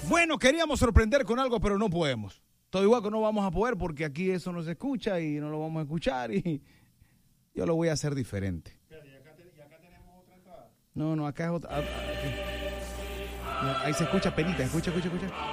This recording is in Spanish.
Bueno, queríamos sorprender con algo, pero no podemos. Todo igual que no vamos a poder porque aquí eso no se escucha y no lo vamos a escuchar y yo lo voy a hacer diferente. ¿Y acá tenemos otra entrada? No, acá es otra. Ahí se escucha penita, escucha.